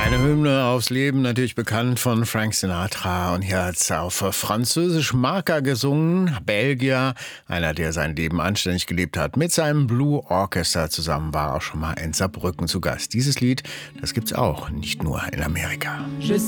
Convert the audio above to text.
Eine Hymne aufs Leben, natürlich bekannt von Frank Sinatra. Und hier hat es auf Französisch Marca gesungen. Belgier, einer, der sein Leben anständig gelebt hat. Mit seinem Blue Orchestra zusammen war auch schon mal in Saarbrücken zu Gast. Dieses Lied, das gibt's auch, nicht nur in Amerika.